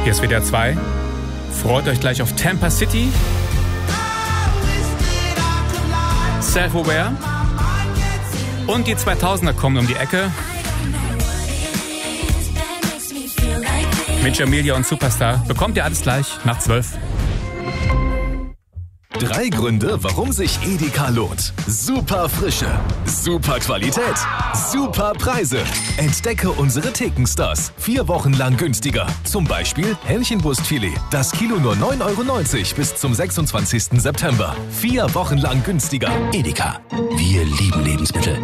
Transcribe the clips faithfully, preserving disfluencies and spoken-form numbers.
Hier ist W D R zwei. Freut euch gleich auf Tampa City. Self-Aware. Und die zweitausender kommen um die Ecke. Mit Jamelia und Superstar. Bekommt ihr alles gleich nach zwölf. Drei Gründe, warum sich Edeka lohnt. Super Frische, super Qualität, super Preise. Entdecke unsere Thekenstars. Vier Wochen lang günstiger. Zum Beispiel Hähnchenbrustfilet. Das Kilo nur neun Euro neunzig bis zum sechsundzwanzigsten September. Vier Wochen lang günstiger. Edeka. Wir lieben Lebensmittel.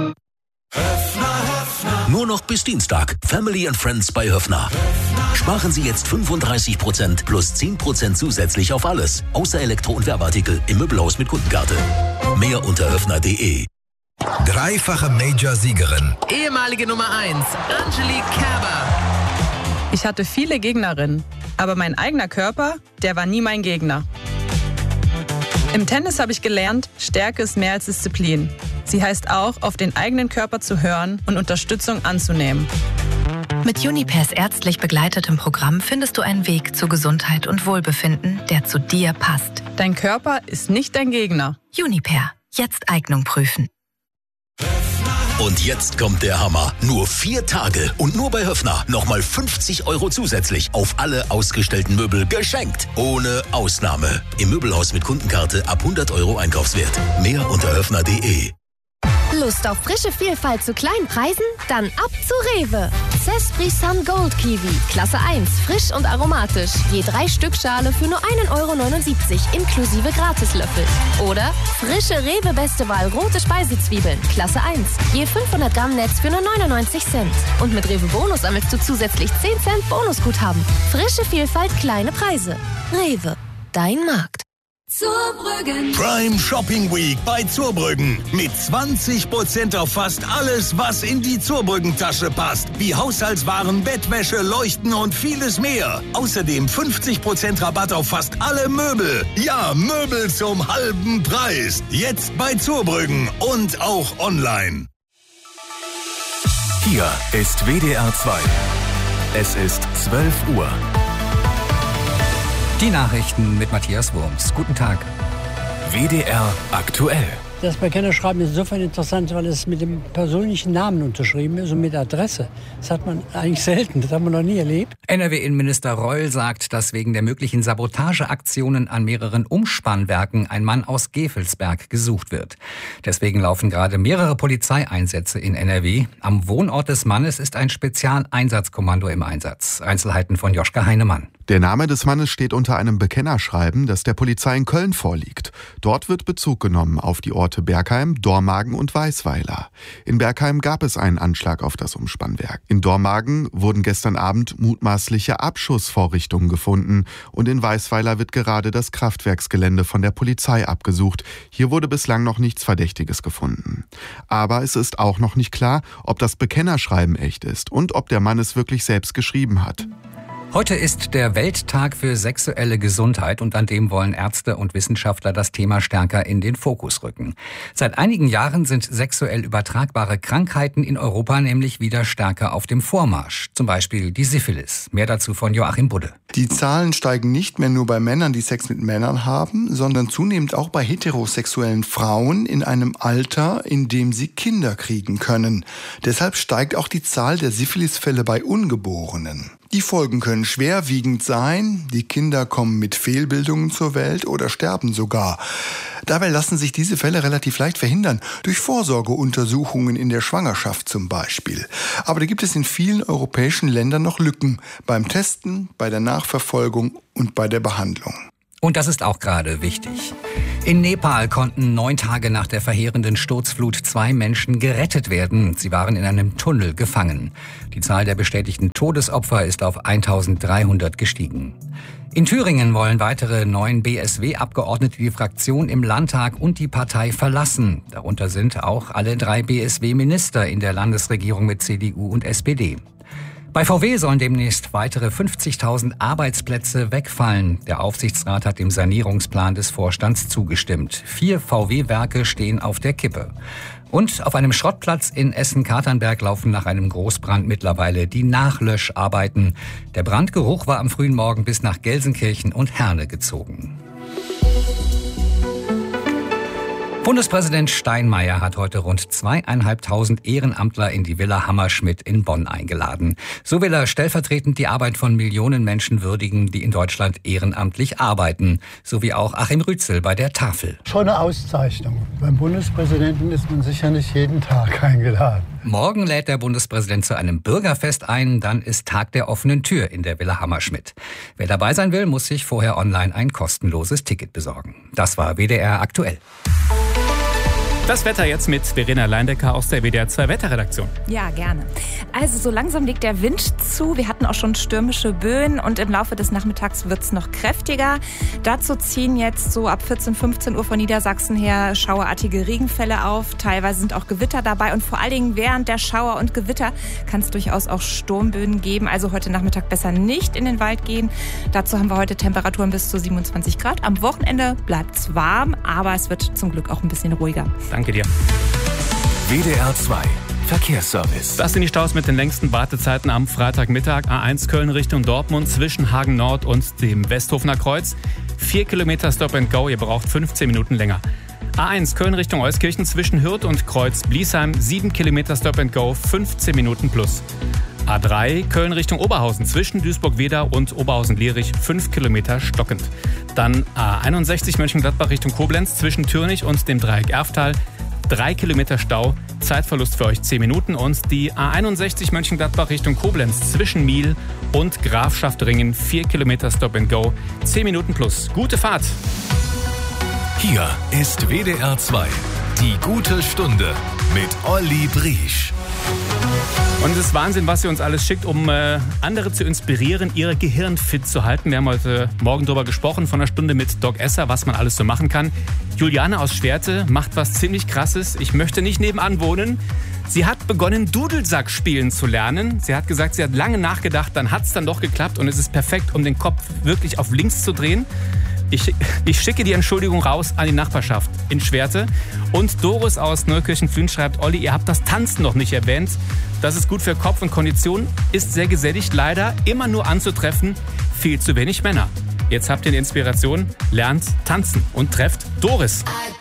Nur noch bis Dienstag. Family and Friends bei Höffner. Sparen Sie jetzt fünfunddreißig Prozent plus zehn Prozent zusätzlich auf alles. Außer Elektro- und Werbeartikel im Möbelhaus mit Kundenkarte. Mehr unter höffner punkt de. Dreifache Major-Siegerin. Ehemalige Nummer eins, Angelique Kerber. Ich hatte viele Gegnerinnen, aber mein eigener Körper, der war nie mein Gegner. Im Tennis habe ich gelernt, Stärke ist mehr als Disziplin. Sie heißt auch, auf den eigenen Körper zu hören und Unterstützung anzunehmen. Mit Junipers ärztlich begleitetem Programm findest du einen Weg zu Gesundheit und Wohlbefinden, der zu dir passt. Dein Körper ist nicht dein Gegner. Juniper. Jetzt Eignung prüfen. Und jetzt kommt der Hammer. Nur vier Tage und nur bei Höffner nochmal fünfzig Euro zusätzlich auf alle ausgestellten Möbel geschenkt. Ohne Ausnahme. Im Möbelhaus mit Kundenkarte ab hundert Euro Einkaufswert. Mehr unter höffner punkt de. Lust auf frische Vielfalt zu kleinen Preisen? Dann ab zu Rewe. Cespri Sun Gold Kiwi. Klasse eins. Frisch und aromatisch. Je drei Stück Schale für nur ein Euro neunundsiebzig inklusive Gratislöffel. Oder frische Rewe Beste Wahl rote Speisezwiebeln. Klasse eins. Je fünfhundert Gramm Netz für nur neunundneunzig Cent. Und mit Rewe Bonus sammelst du zusätzlich zehn Cent Bonusguthaben. Frische Vielfalt, kleine Preise. Rewe. Dein Markt. Zurbrüggen. Prime Shopping Week bei Zurbrüggen. Mit zwanzig Prozent auf fast alles, was in die Zurbrüggen-Tasche passt. Wie Haushaltswaren, Bettwäsche, Leuchten und vieles mehr. Außerdem fünfzig Prozent Rabatt auf fast alle Möbel. Ja, Möbel zum halben Preis. Jetzt bei Zurbrüggen und auch online. Hier ist W D R zwei. Es ist zwölf Uhr. Die Nachrichten mit Matthias Wurms. Guten Tag. W D R aktuell. Das Bekennerschreiben ist insofern interessant, weil es mit dem persönlichen Namen unterschrieben ist und mit Adresse. Das hat man eigentlich selten, das haben wir noch nie erlebt. N R W-Innenminister Reul sagt, dass wegen der möglichen Sabotageaktionen an mehreren Umspannwerken ein Mann aus Gevelsberg gesucht wird. Deswegen laufen gerade mehrere Polizeieinsätze in N R W. Am Wohnort des Mannes ist ein Spezialeinsatzkommando im Einsatz. Einzelheiten von Joschka Heinemann. Der Name des Mannes steht unter einem Bekennerschreiben, das der Polizei in Köln vorliegt. Dort wird Bezug genommen auf die Orte Bergheim, Dormagen und Weisweiler. In Bergheim gab es einen Anschlag auf das Umspannwerk. In Dormagen wurden gestern Abend mutmaßliche Abschussvorrichtungen gefunden und in Weisweiler wird gerade das Kraftwerksgelände von der Polizei abgesucht. Hier wurde bislang noch nichts Verdächtiges gefunden. Aber es ist auch noch nicht klar, ob das Bekennerschreiben echt ist und ob der Mann es wirklich selbst geschrieben hat. Heute ist der Welttag für sexuelle Gesundheit und an dem wollen Ärzte und Wissenschaftler das Thema stärker in den Fokus rücken. Seit einigen Jahren sind sexuell übertragbare Krankheiten in Europa nämlich wieder stärker auf dem Vormarsch. Zum Beispiel die Syphilis. Mehr dazu von Joachim Budde. Die Zahlen steigen nicht mehr nur bei Männern, die Sex mit Männern haben, sondern zunehmend auch bei heterosexuellen Frauen in einem Alter, in dem sie Kinder kriegen können. Deshalb steigt auch die Zahl der Syphilisfälle bei Ungeborenen. Die Folgen können schwerwiegend sein. Die Kinder kommen mit Fehlbildungen zur Welt oder sterben sogar. Dabei lassen sich diese Fälle relativ leicht verhindern, durch Vorsorgeuntersuchungen in der Schwangerschaft zum Beispiel. Aber da gibt es in vielen europäischen Ländern noch Lücken beim Testen, bei der Nachverfolgung und bei der Behandlung. Und das ist auch gerade wichtig. In Nepal konnten neun Tage nach der verheerenden Sturzflut zwei Menschen gerettet werden. Sie waren in einem Tunnel gefangen. Die Zahl der bestätigten Todesopfer ist auf eintausenddreihundert gestiegen. In Thüringen wollen weitere neun B S W-Abgeordnete die Fraktion im Landtag und die Partei verlassen. Darunter sind auch alle drei B S W-Minister in der Landesregierung mit C D U und S P D. Bei V W sollen demnächst weitere fünfzigtausend Arbeitsplätze wegfallen. Der Aufsichtsrat hat dem Sanierungsplan des Vorstands zugestimmt. Vier V W-Werke stehen auf der Kippe. Und auf einem Schrottplatz in Essen-Katernberg laufen nach einem Großbrand mittlerweile die Nachlöscharbeiten. Der Brandgeruch war am frühen Morgen bis nach Gelsenkirchen und Herne gezogen. Bundespräsident Steinmeier hat heute rund zweieinhalbtausend Ehrenamtler in die Villa Hammerschmidt in Bonn eingeladen. So will er stellvertretend die Arbeit von Millionen Menschen würdigen, die in Deutschland ehrenamtlich arbeiten. So wie auch Achim Rützel bei der Tafel. Schon eine Auszeichnung. Beim Bundespräsidenten ist man sicher nicht jeden Tag eingeladen. Morgen lädt der Bundespräsident zu einem Bürgerfest ein. Dann ist Tag der offenen Tür in der Villa Hammerschmidt. Wer dabei sein will, muss sich vorher online ein kostenloses Ticket besorgen. Das war W D R aktuell. Das Wetter jetzt mit Verena Leindecker aus der W D R zwei Wetterredaktion. Ja, gerne. Also so langsam legt der Wind zu. Wir hatten auch schon stürmische Böen und im Laufe des Nachmittags wird es noch kräftiger. Dazu ziehen jetzt so ab vierzehn, fünfzehn Uhr von Niedersachsen her schauerartige Regenfälle auf. Teilweise sind auch Gewitter dabei und vor allen Dingen während der Schauer und Gewitter kann es durchaus auch Sturmböen geben. Also heute Nachmittag besser nicht in den Wald gehen. Dazu haben wir heute Temperaturen bis zu siebenundzwanzig Grad. Am Wochenende bleibt es warm, aber es wird zum Glück auch ein bisschen ruhiger. Danke dir. W D R zwei Verkehrsservice. Das sind die Staus mit den längsten Wartezeiten am Freitagmittag. A eins Köln Richtung Dortmund zwischen Hagen Nord und dem Westhofener Kreuz. Vier Kilometer Stop and Go, ihr braucht fünfzehn Minuten länger. A eins Köln Richtung Euskirchen zwischen Hürth und Kreuz Bliesheim. Sieben Kilometer Stop and Go, fünfzehn Minuten plus. A drei Köln Richtung Oberhausen zwischen Duisburg-Wedau und Oberhausen-Lierich fünf Kilometer stockend. Dann A einundsechzig Mönchengladbach Richtung Koblenz zwischen Türnich und dem Dreieck Erftal drei Kilometer Stau, Zeitverlust für euch zehn Minuten. Und die A einundsechzig Mönchengladbach Richtung Koblenz zwischen Miel und Grafschaftringen vier Kilometer Stop and Go, zehn Minuten plus. Gute Fahrt! Hier ist W D R zwei, die gute Stunde mit Olli Briesch. Und es ist Wahnsinn, was ihr uns alles schickt, um äh, andere zu inspirieren, ihr Gehirn fit zu halten. Wir haben heute Morgen darüber gesprochen, von einer Stunde mit Doc Esser, was man alles so machen kann. Juliane aus Schwerte macht was ziemlich Krasses. Ich möchte nicht nebenan wohnen. Sie hat begonnen, Dudelsack spielen zu lernen. Sie hat gesagt, sie hat lange nachgedacht, dann hat es dann doch geklappt und es ist perfekt, um den Kopf wirklich auf links zu drehen. Ich, ich schicke die Entschuldigung raus an die Nachbarschaft in Schwerte. Und Doris aus Neukirchen-Flühen schreibt, Olli, ihr habt das Tanzen noch nicht erwähnt. Das ist gut für Kopf und Kondition, ist sehr gesellig, leider immer nur anzutreffen, viel zu wenig Männer. Jetzt habt ihr eine Inspiration, lernt tanzen und trefft Doris.